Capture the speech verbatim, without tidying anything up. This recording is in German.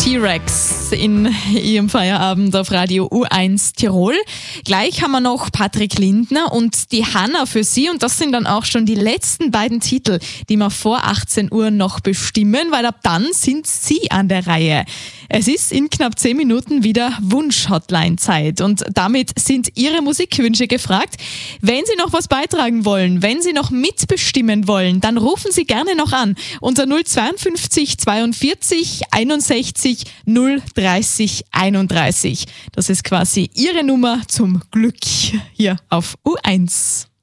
T-Rex in ihrem Feierabend auf Radio U eins Tirol. Gleich haben wir noch Patrick Lindner und die Hanna für Sie und das sind dann auch schon die letzten beiden Titel, die wir vor achtzehn Uhr noch bestimmen, weil ab dann sind Sie an der Reihe. Es ist in knapp zehn Minuten wieder Wunsch-Hotline-Zeit und damit sind Ihre Musikwünsche gefragt. Wenn Sie noch was beitragen wollen, wenn Sie noch mitbestimmen wollen, dann rufen Sie gerne noch an unter null zweiundfünfzig zweiundvierzig einundsechzig null dreißig einunddreißig. Das ist quasi Ihre Nummer zum Glück hier auf U eins.